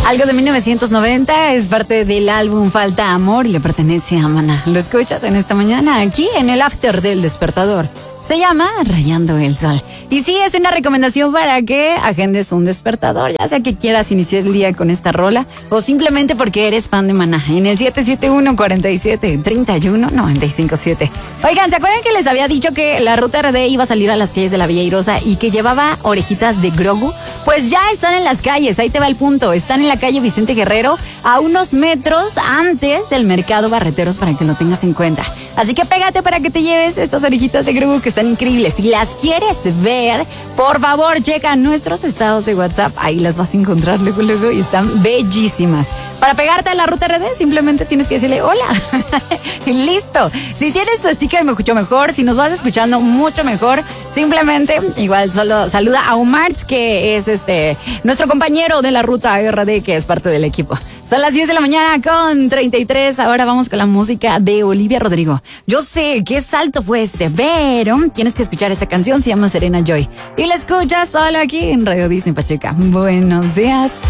Algo de 1990, es parte del álbum Falta Amor y le pertenece a Maná. Lo escuchas en esta mañana aquí en el After del Despertador. Se llama Rayando el Sol. Y sí, es una recomendación para que agendes un despertador, ya sea que quieras iniciar el día con esta rola o simplemente porque eres fan de Maná. En el 771-47-31-957. Oigan, ¿se acuerdan que les había dicho que la ruta RD iba a salir a las calles de la Villa Airosa y que llevaba orejitas de Grogu? Pues ya están en las calles, ahí te va el punto. Están en la calle Vicente Guerrero, a unos metros antes del Mercado Barreteros, para que lo tengas en cuenta. Así que pégate para que te lleves estas orejitas de Grogu que están increíbles. Si las quieres ver, por favor, checa nuestros estados de WhatsApp. Ahí las vas a encontrar luego y están bellísimas. Para pegarte a la ruta RD, simplemente tienes que decirle hola. Y listo. Si tienes tu sticker, mucho mejor. Si nos vas escuchando, mucho mejor. Simplemente, igual, solo saluda a Omar, que es nuestro compañero de la ruta RD, que es parte del equipo. Son las 10 de la mañana con 33. Ahora vamos con la música de Olivia Rodrigo. Yo sé qué salto fue este, pero tienes que escuchar esta canción. Se llama Serena Joy. Y la escuchas solo aquí en Radio Disney Pachuca. Buenos días.